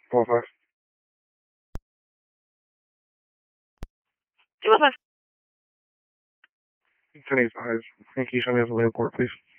405. 205. 1085. Can you show me the way to court, please?